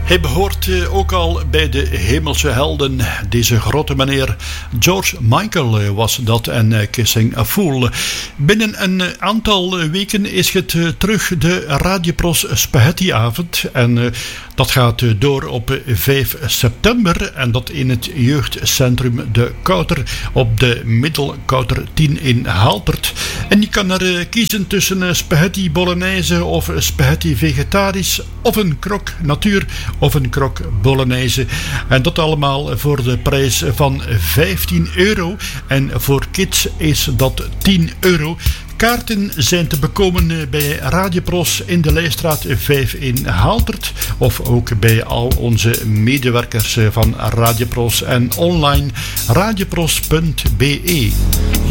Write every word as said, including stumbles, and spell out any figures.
Hij behoort uh, ook al bij de hemelse helden. Deze grote meneer George Michael uh, was dat en uh, Kissing a Fool. Binnen een aantal weken is het uh, terug de Radiopros Spaghettiavond. En uh, dat gaat uh, door op vijf september. En dat in het jeugdcentrum De Kouter op de Middelkouter tien in Haltert. En je kan er uh, kiezen tussen uh, spaghetti bolognese of spaghetti vegetarisch of een krok natuur of een krok bolognese. En dat allemaal voor de prijs van vijftien euro. En voor kids is dat tien euro. Kaarten zijn te bekomen bij Radiopros in de Leijstraat vijf in Haltert. Of ook bij al onze medewerkers van Radiopros en online radiopros punt be.